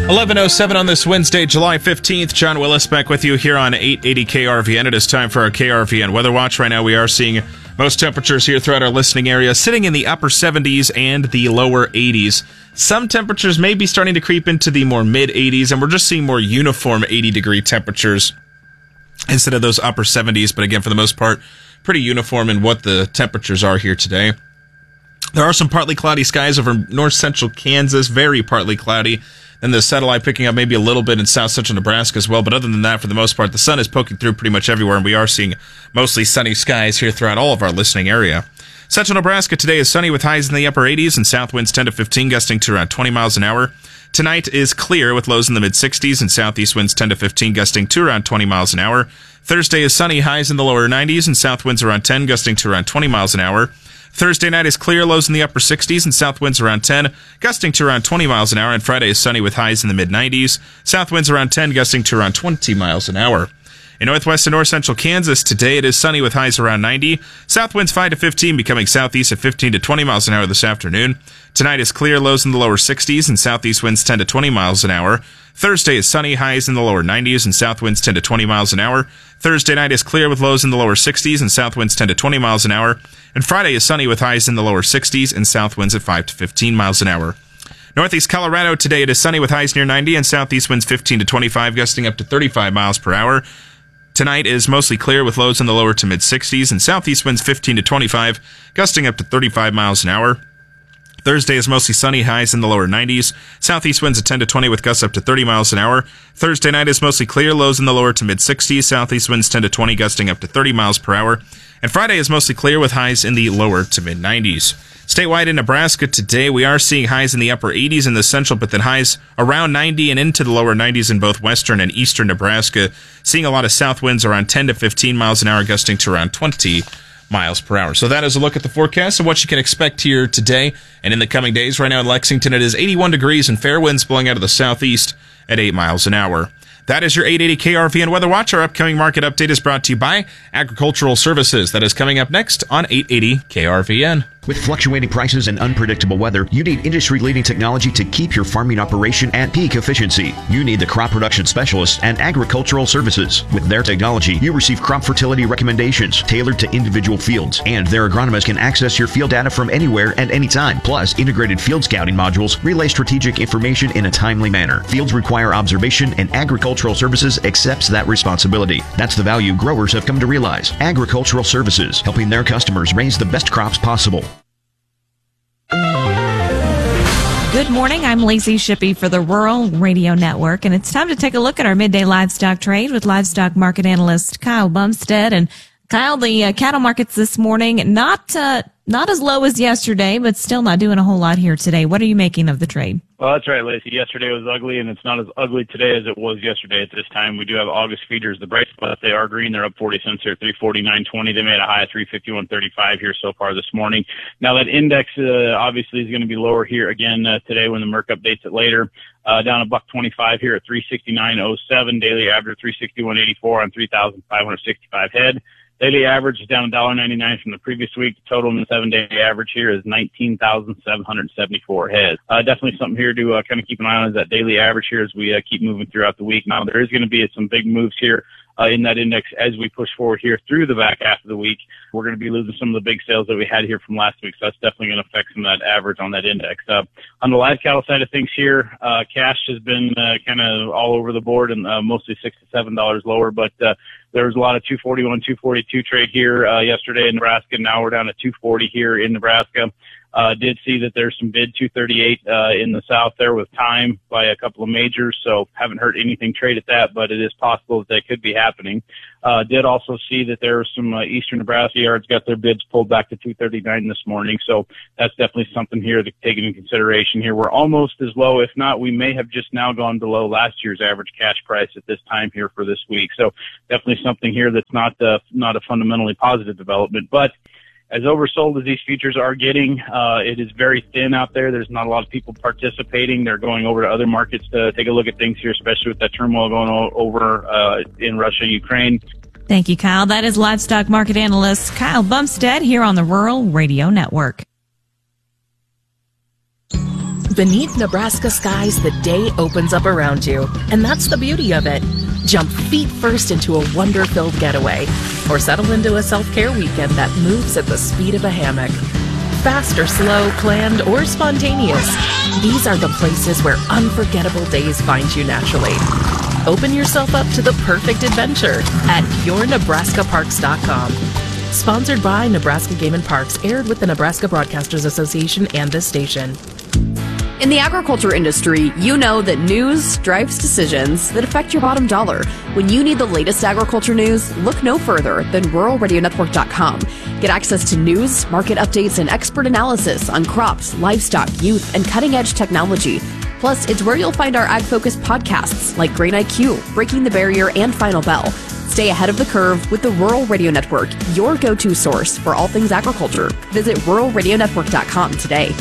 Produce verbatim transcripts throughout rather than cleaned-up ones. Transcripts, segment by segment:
eleven oh seven on this Wednesday, July fifteenth. John Willis back with you here on eight eighty K R V N. It is time for our K R V N Weather Watch. Right now we are seeing most temperatures here throughout our listening area sitting in the upper seventies and the lower eighties. Some temperatures may be starting to creep into the more mid-eighties, and we're just seeing more uniform eighty-degree temperatures instead of those upper seventies. But again, for the most part, pretty uniform in what the temperatures are here today. There are some partly cloudy skies over north central Kansas, very partly cloudy. And the satellite picking up maybe a little bit in south central Nebraska as well. But other than that, for the most part, the sun is poking through pretty much everywhere, and we are seeing mostly sunny skies here throughout all of our listening area. Central Nebraska today is sunny with highs in the upper eighties and south winds ten to fifteen, gusting to around twenty miles an hour. Tonight is clear with lows in the mid-sixties and southeast winds ten to fifteen, gusting to around twenty miles an hour. Thursday is sunny, highs in the lower nineties and south winds around ten, gusting to around twenty miles an hour. Thursday night is clear, lows in the upper sixties and south winds around ten, gusting to around twenty miles an hour. And Friday is sunny with highs in the mid-nineties, south winds around ten, gusting to around twenty miles an hour. In northwest and north central Kansas, today it is sunny with highs around ninety, south winds five to fifteen, becoming southeast at fifteen to twenty miles an hour this afternoon. Tonight is clear, lows in the lower sixties and southeast winds ten to twenty miles an hour. Thursday is sunny, highs in the lower nineties and south winds ten to twenty miles an hour. Thursday night is clear with lows in the lower sixties and south winds ten to twenty miles an hour. And Friday is sunny with highs in the lower sixties and south winds at five to fifteen miles an hour. Northeast Colorado, today it is sunny with highs near ninety and southeast winds fifteen to twenty-five, gusting up to thirty-five miles per hour. Tonight is mostly clear with lows in the lower to mid-sixties and southeast winds fifteen to twenty-five, gusting up to thirty-five miles an hour. Thursday is mostly sunny, highs in the lower nineties. Southeast winds at ten to twenty with gusts up to thirty miles an hour. Thursday night is mostly clear, lows in the lower to mid-sixties. Southeast winds ten to twenty, gusting up to thirty miles per hour. And Friday is mostly clear with highs in the lower to mid-nineties. Statewide in Nebraska today, we are seeing highs in the upper eighties in the central, but then highs around ninety and into the lower nineties in both western and eastern Nebraska. Seeing a lot of south winds around ten to fifteen miles an hour, gusting to around twenty miles per hour. So that is a look at the forecast and what you can expect here today and in the coming days. Right now in Lexington, it is eighty-one degrees and fair winds blowing out of the southeast at eight miles an hour. That is your eight eighty K R V N Weather Watch. Our upcoming market update is brought to you by Agricultural Services. That is coming up next on eight eighty K R V N. With fluctuating prices and unpredictable weather, you need industry-leading technology to keep your farming operation at peak efficiency. You need the crop production specialists and Agricultural Services. With their technology, you receive crop fertility recommendations tailored to individual fields, and their agronomists can access your field data from anywhere and anytime. Plus, integrated field scouting modules relay strategic information in a timely manner. Fields require observation, and Agricultural Services accepts that responsibility. That's the value growers have come to realize. Agricultural Services, helping their customers raise the best crops possible. Good morning. I'm Lacey Shippey for the Rural Radio Network, and it's time to take a look at our midday livestock trade with livestock market analyst Kyle Bumstead. And Kyle, the uh, cattle markets this morning, not uh, not as low as yesterday, but still not doing a whole lot here today. What are you making of the trade? Well, that's right, Lacey. Yesterday was ugly, and it's not as ugly today as it was yesterday at this time. We do have August feeders. The bright spots, they are green. They're up forty cents here, three forty-nine twenty. They made a high of three fifty-one thirty-five here so far this morning. Now, that index uh, obviously is going to be lower here again uh, today when the Merc updates it later. Uh, down a buck twenty-five here at three sixty-nine oh seven. Daily average three sixty-one eighty-four on three thousand five hundred sixty-five head. Daily average is down one dollar ninety-nine from the previous week. The total in the seven-day average here is nineteen thousand seven hundred seventy-four heads. Uh, definitely something here to uh, kind of keep an eye on is that daily average here as we uh, keep moving throughout the week. Now, there is going to be some big moves here uh, in that index as we push forward here through the back half of the week. We're going to be losing some of the big sales that we had here from last week, so that's definitely going to affect some of that average on that index. Uh, on the live cattle side of things here, uh, cash has been uh, kind of all over the board and uh, mostly six to seven dollars lower, but uh, there was a lot of two forty-one, two forty-two trade here uh, yesterday in Nebraska. Now we're down to two forty here in Nebraska. Uh, did see that there's some bid two thirty-eight uh, in the south there with time by a couple of majors, so haven't heard anything trade at that, but it is possible that that could be happening. Uh, did also see that there were some uh, eastern Nebraska yards got their bids pulled back to two thirty-nine this morning, so that's definitely something here to take into consideration here. We're almost as low, if not, we may have just now gone below last year's average cash price at this time here for this week, so definitely something here that's not uh, not a fundamentally positive development, but as oversold as these futures are getting, uh, it is very thin out there. There's not a lot of people participating. They're going over to other markets to take a look at things here, especially with that turmoil going o- over uh, in Russia, Ukraine. Thank you, Kyle. That is livestock market analyst Kyle Bumstead here on the Rural Radio Network. Beneath Nebraska skies, the day opens up around you. And that's the beauty of it. Jump feet first into a wonder-filled getaway, or settle into a self-care weekend that moves at the speed of a hammock. Fast or slow, planned or spontaneous, these are the places where unforgettable days find you naturally. Open yourself up to the perfect adventure at your nebraska parks dot com. Sponsored by Nebraska Game and Parks, aired with the Nebraska Broadcasters Association and this station. In the agriculture industry, you know that news drives decisions that affect your bottom dollar. When you need the latest agriculture news, look no further than rural radio network dot com. Get access to news, market updates, and expert analysis on crops, livestock, youth, and cutting-edge technology. Plus, it's where you'll find our ag-focused podcasts like Grain I Q, Breaking the Barrier, and Final Bell. Stay ahead of the curve with the Rural Radio Network, your go-to source for all things agriculture. Visit rural radio network dot com today.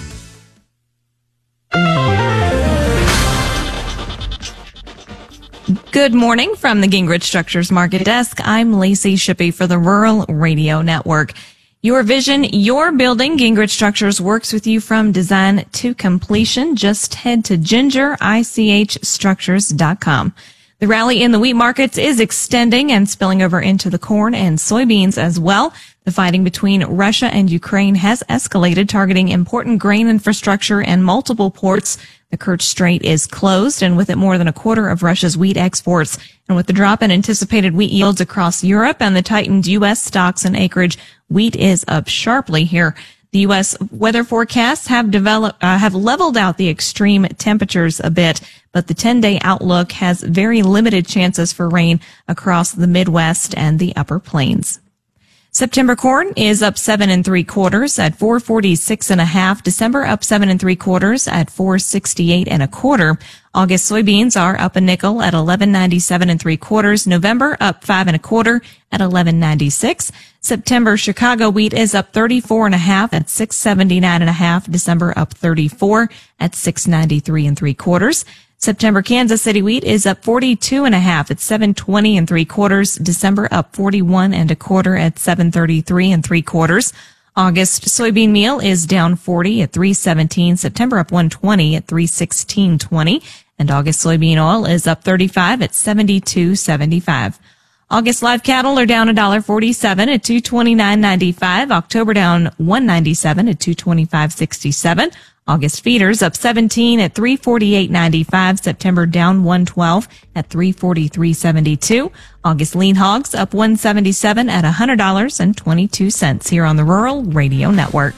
Good morning from the Gingrich Structures Market Desk. I'm Lacey Shippey for the Rural Radio Network. Your vision, your building. Gingrich Structures works with you from design to completion. Just head to ginger ich structures dot com. The rally in the wheat markets is extending and spilling over into the corn and soybeans as well. The fighting between Russia and Ukraine has escalated, targeting important grain infrastructure and multiple ports. The Kerch Strait is closed, and with it more than a quarter of Russia's wheat exports. And with the drop in anticipated wheat yields across Europe and the tightened U S stocks and acreage, wheat is up sharply here. The U S weather forecasts have developed, uh, have leveled out the extreme temperatures a bit, but the ten-day outlook has very limited chances for rain across the Midwest and the Upper Plains. September corn is up seven and three quarters at four forty-six and a half. December up seven and three quarters at four sixty-eight and a quarter. August soybeans are up a nickel at eleven ninety-seven and three quarters. November up five and a quarter at eleven ninety-six. September Chicago wheat is up thirty-four and a half at six seventy-nine and a half. December up thirty-four at six ninety-three and three quarters. September Kansas City wheat is up forty-two and a half at seven twenty and three quarters. December up forty-one and a quarter at seven thirty-three and three quarters. August soybean meal is down forty at three seventeen. September up one twenty at three sixteen twenty. And August soybean oil is up thirty-five at seventy-two seventy-five. August live cattle are down one forty-seven at two twenty-nine ninety-five. October down one ninety-seven at two twenty-five sixty-seven. August feeders up seventeen at three forty-eight ninety-five. September down one twelve at three forty-three seventy-two. August lean hogs up one seventy-seven at one hundred dollars and twenty-two cents here on the Rural Radio Network.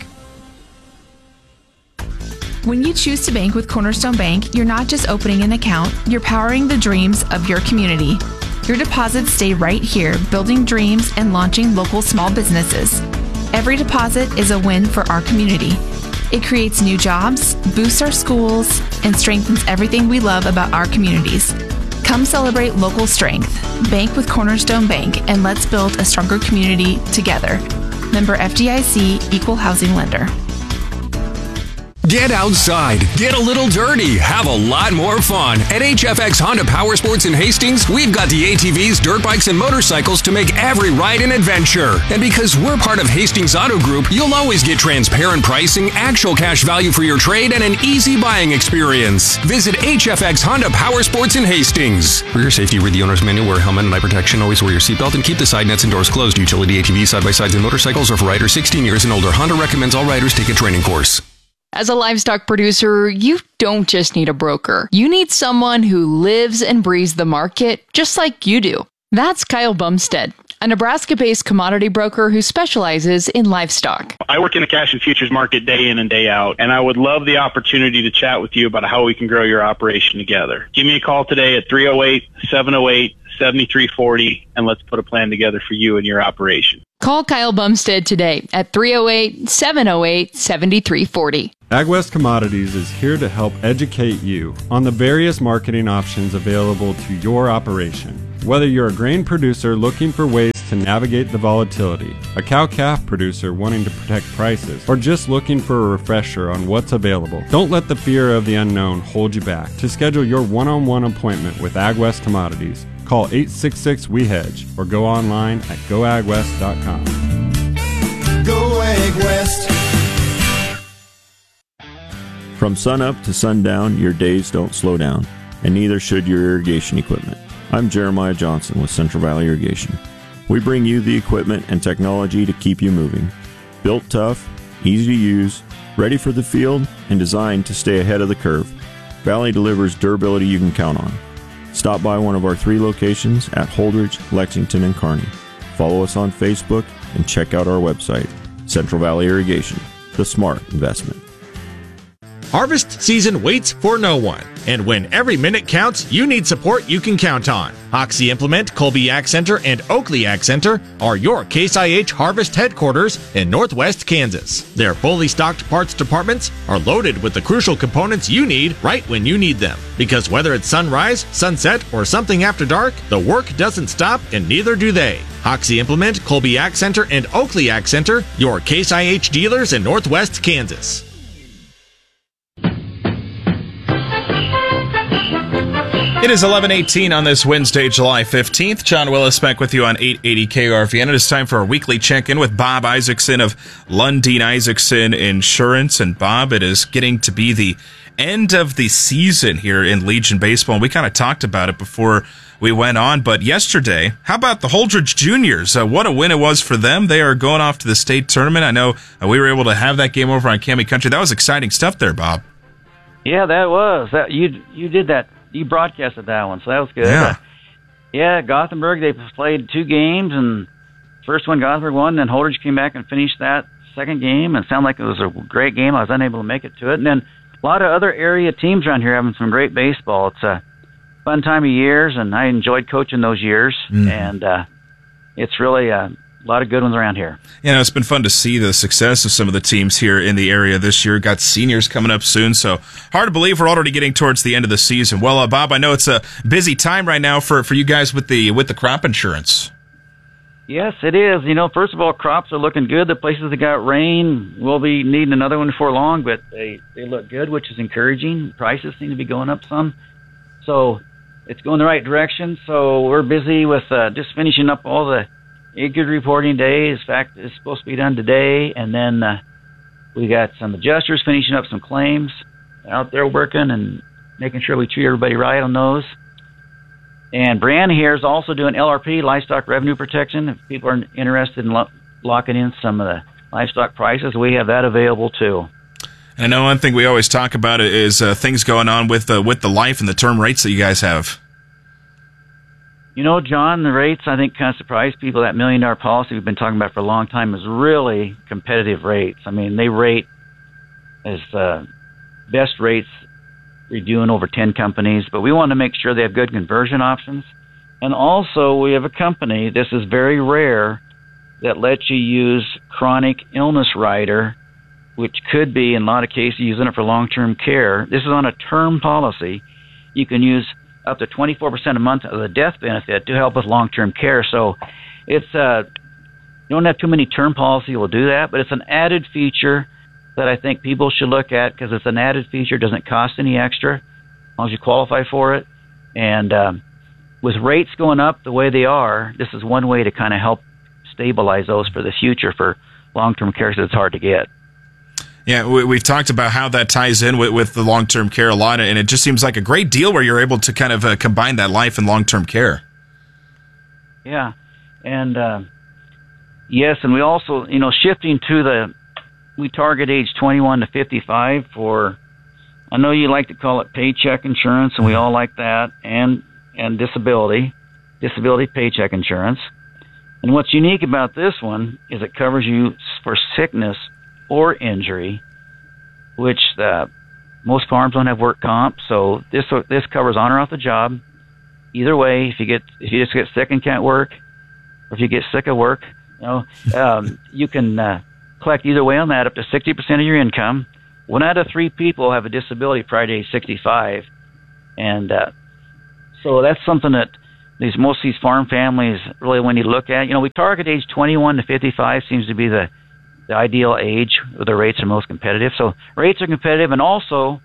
When you choose to bank with Cornerstone Bank, you're not just opening an account, you're powering the dreams of your community. Your deposits stay right here, building dreams and launching local small businesses. Every deposit is a win for our community. It creates new jobs, boosts our schools, and strengthens everything we love about our communities. Come celebrate local strength. Bank with Cornerstone Bank, and let's build a stronger community together. Member F D I C, Equal Housing Lender. Get outside, get a little dirty, have a lot more fun. At H F X Honda Power Sports in Hastings, we've got the A T Vs, dirt bikes, and motorcycles to make every ride an adventure. And because we're part of Hastings Auto Group, you'll always get transparent pricing, actual cash value for your trade, and an easy buying experience. Visit H F X Honda Power Sports in Hastings. For your safety, read the owner's manual, wear a helmet and eye protection, always wear your seatbelt, and keep the side nets and doors closed. Utility A T Vs, side-by-sides, and motorcycles are for riders sixteen years and older. Honda recommends all riders take a training course. As a livestock producer, you don't just need a broker. You need someone who lives and breathes the market just like you do. That's Kyle Bumstead, a Nebraska-based commodity broker who specializes in livestock. I work in the cash and futures market day in and day out, and I would love the opportunity to chat with you about how we can grow your operation together. Give me a call today at three oh eight, seven oh eight, seven three four oh, and let's put a plan together for you and your operation. Call Kyle Bumstead today at three oh eight, seven oh eight, seven three four oh. AgWest Commodities is here to help educate you on the various marketing options available to your operation. Whether you're a grain producer looking for ways to navigate the volatility, a cow-calf producer wanting to protect prices, or just looking for a refresher on what's available, don't let the fear of the unknown hold you back. To schedule your one-on-one appointment with AgWest Commodities, call eight six six, W E Hedge or go online at go ag west dot com. Go AgWest. From sunup to sundown, your days don't slow down, and neither should your irrigation equipment. I'm Jeremiah Johnson with Central Valley Irrigation. We bring you the equipment and technology to keep you moving. Built tough, easy to use, ready for the field, and designed to stay ahead of the curve. Valley delivers durability you can count on. Stop by one of our three locations at Holdridge, Lexington, and Kearney. Follow us on Facebook and check out our website, Central Valley Irrigation, the smart investment. Harvest season waits for no one, and when every minute counts, you need support you can count on. Hoxie Implement, Colby Ag Center, and Oakley Ag Center are your Case I H Harvest headquarters in Northwest Kansas. Their fully stocked parts departments are loaded with the crucial components you need right when you need them. Because whether it's sunrise, sunset, or something after dark, the work doesn't stop, and neither do they. Hoxie Implement, Colby Ag Center, and Oakley Ag Center, your Case I H dealers in Northwest Kansas. It is eleven eighteen on this Wednesday, July fifteenth. John Willis back with you on eight eighty K R V N. It is time for a weekly check-in with Bob Isaacson of Lundeen Isaacson Insurance. And Bob, it is getting to be the end of the season here in Legion Baseball. And we kind of talked about it before we went on. But yesterday, how about the Holdridge Juniors? Uh, what a win it was for them. They are going off to the state tournament. I know uh, we were able to have that game over on Cami Country. That was exciting stuff there, Bob. Yeah, that was. That you you did that. You broadcasted that one, so that was good. Yeah. Uh, yeah, Gothenburg, they played two games, and first one Gothenburg won, then Holdridge came back and finished that second game, and it sounded like it was a great game. I was unable to make it to it. And then a lot of other area teams around here having some great baseball. It's a fun time of years, and I enjoyed coaching those years, mm-hmm. and uh, it's really a lot of good ones around here. You know, it's been fun to see the success of some of the teams here in the area this year. Got seniors coming up soon, so hard to believe we're already getting towards the end of the season. Well, uh, Bob, I know it's a busy time right now for, for you guys with the with the crop insurance. Yes, it is. You know, first of all, crops are looking good. The places that got rain will be needing another one before long, but they, they look good, which is encouraging. Prices seem to be going up some, so it's going the right direction. So we're busy with uh, just finishing up all the good reporting days. In fact, it's supposed to be done today, and then uh, we got some adjusters finishing up some claims out there working and making sure we treat everybody right on those. And Brianna here is also doing L R P, livestock revenue protection. If people are interested in lo- locking in some of the livestock prices, we have that available too. And I know one thing we always talk about is uh, things going on with uh, with the life and the term rates that you guys have. You know, John, the rates, I think, kind of surprised people. That million-dollar policy we've been talking about for a long time is really competitive rates. I mean, they rate as uh, best rates reviewing over ten companies, but we want to make sure they have good conversion options. And also, we have a company, this is very rare, that lets you use chronic illness rider, which could be, in a lot of cases, using it for long-term care. This is on a term policy. You can use up to twenty-four percent a month of the death benefit to help with long-term care. So it's uh, you don't have too many term policies will do that, but it's an added feature that I think people should look at because it's an added feature, doesn't cost any extra as long as you qualify for it. And um, with rates going up the way they are, this is one way to kind of help stabilize those for the future for long-term care because it's hard to get. Yeah, we, we've talked about how that ties in with, with the long-term care a lot, and it just seems like a great deal where you're able to kind of uh, combine that life and long-term care. Yeah, and uh, yes, and we also, you know, shifting to the, we target age twenty-one to fifty-five for, I know you like to call it paycheck insurance, and we all like that, and and disability, disability paycheck insurance. And what's unique about this one is it covers you for sickness or injury, which uh, most farms don't have work comp, so this this covers on or off the job. Either way, if you get if you just get sick and can't work, or if you get sick of work, you know, um, you can uh, collect either way on that up to sixty percent of your income. One out of three people have a disability prior to age sixty-five, and uh, so that's something that these most of these farm families really want to look at. You know, we target age twenty-one to fifty-five seems to be the the ideal age where the rates are most competitive. So rates are competitive, and also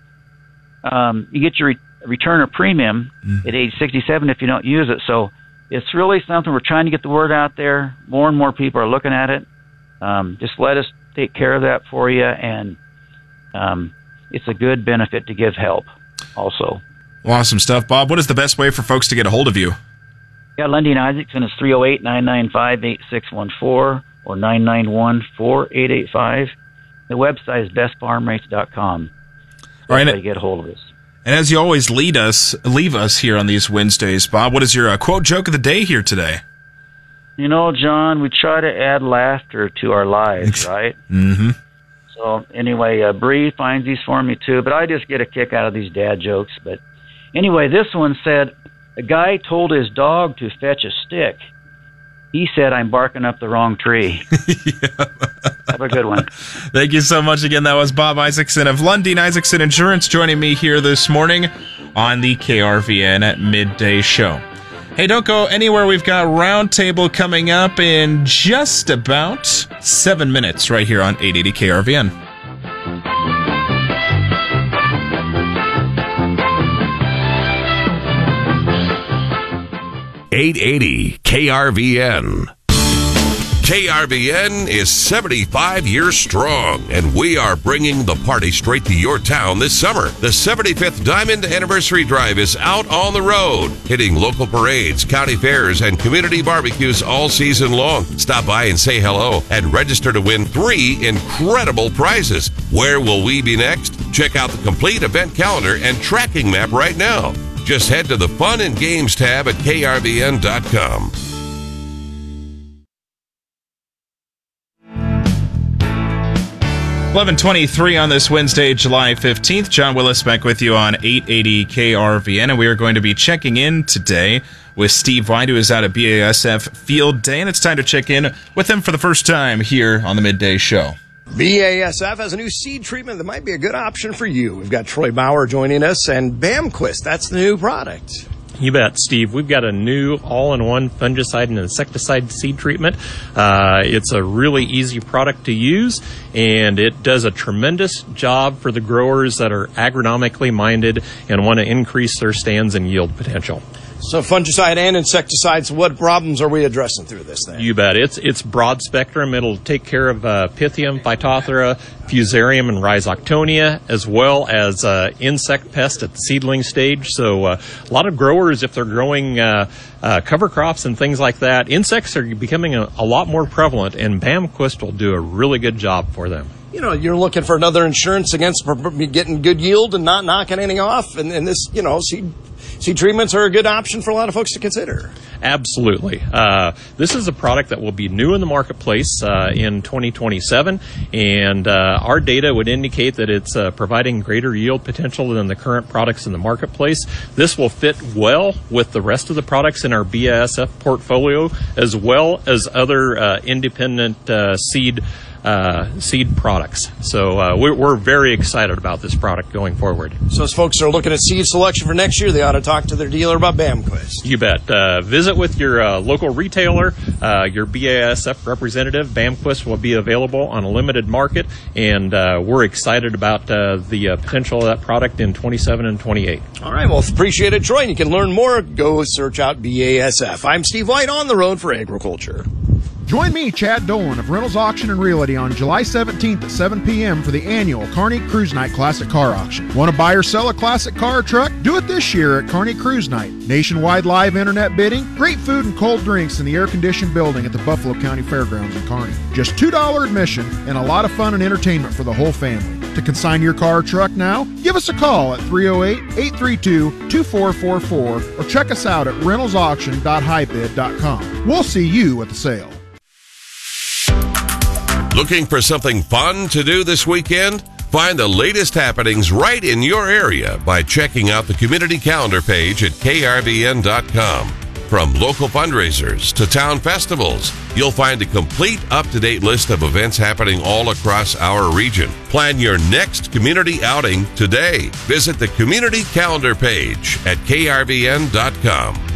um, you get your re- return or premium mm. at age sixty-seven if you don't use it. So it's really something we're trying to get the word out there. More and more people are looking at it. Um, just let us take care of that for you, and um, it's a good benefit to give help also. Awesome stuff, Bob. What is the best way for folks to get a hold of you? Yeah, Lundy and Isaacson is three oh eight, nine nine five, eight six one four or nine nine one, four eight eight five. The website is best farm rates dot com. All right. That's how you get a hold of us. And as you always lead us, leave us here on these Wednesdays, Bob, what is your uh, quote joke of the day here today? You know, John, we try to add laughter to our lives, right? Mm-hmm. So anyway, uh, Bree finds these for me too, but I just get a kick out of these dad jokes. But anyway, this one said, a guy told his dog to fetch a stick. He said, I'm barking up the wrong tree. Yeah. Have a good one. Thank you so much again. That was Bob Isaacson of Lundin Isaacson Insurance joining me here this morning on the K R V N at Midday Show. Hey, don't go anywhere. We've got Roundtable coming up in just about seven minutes right here on eight eighty K R V N. eight eighty K R V N. K R V N is seventy-five years strong, and we are bringing the party straight to your town this summer. The seventy-fifth Diamond Anniversary Drive is out on the road, hitting local parades, county fairs, and community barbecues all season long. Stop by and say hello and register to win three incredible prizes. Where will we be next? Check out the complete event calendar and tracking map right now. Just head to the Fun and Games tab at K R V N dot com. eleven twenty-three on this Wednesday, July fifteenth. John Willis back with you on eight eighty K R V N, and we are going to be checking in today with Steve White, who is out at B A S F Field Day, and it's time to check in with him for the first time here on the Midday Show. B A S F has a new seed treatment that might be a good option for you. We've got Troy Bauer joining us, and Bamquist, that's the new product. You bet, Steve. We've got a new all-in-one fungicide and insecticide seed treatment. Uh, it's a really easy product to use, and it does a tremendous job for the growers that are agronomically minded and want to increase their stands and yield potential. So fungicide and insecticides, what problems are we addressing through this thing? You bet. It's it's broad spectrum. It'll take care of uh, Pythium, Phytophthora, Fusarium, and Rhizoctonia, as well as uh, insect pest at the seedling stage. So uh, a lot of growers, if they're growing uh, uh, cover crops and things like that, insects are becoming a, a lot more prevalent, and Bamquist will do a really good job for them. You know, you're looking for another insurance against getting good yield and not knocking anything off, and, and this, you know, seed Seed treatments are a good option for a lot of folks to consider. Absolutely. Uh, this is a product that will be new in the marketplace uh, in twenty twenty-seven, and uh, our data would indicate that it's uh, providing greater yield potential than the current products in the marketplace. This will fit well with the rest of the products in our B A S F portfolio, as well as other uh, independent uh, seed Uh, seed products. So uh, we're, we're very excited about this product going forward. So as folks are looking at seed selection for next year, they ought to talk to their dealer about Bamquist. You bet. Uh, visit with your uh, local retailer, uh, your B A S F representative. Bamquist will be available on a limited market, and uh, we're excited about uh, the uh, potential of that product in twenty-seven and twenty-eight. All right. Well, appreciate it, Troy. And you can learn more. Go search out B A S F. I'm Steve White on the road for agriculture. Join me, Chad Dolan of Reynolds Auction and Realty on July seventeenth at seven p.m. for the annual Kearney Cruise Night Classic Car Auction. Want to buy or sell a classic car or truck? Do it this year at Kearney Cruise Night. Nationwide live internet bidding, great food and cold drinks in the air-conditioned building at the Buffalo County Fairgrounds in Kearney. Just two dollars admission and a lot of fun and entertainment for the whole family. To consign your car or truck now, give us a call at three oh eight, eight three two, two four four four or check us out at reynolds auction dot hi bid dot com. We'll see you at the sale. Looking for something fun to do this weekend? Find the latest happenings right in your area by checking out the community calendar page at K R V N dot com. From local fundraisers to town festivals, you'll find a complete up-to-date list of events happening all across our region. Plan your next community outing today. Visit the community calendar page at K R V N dot com.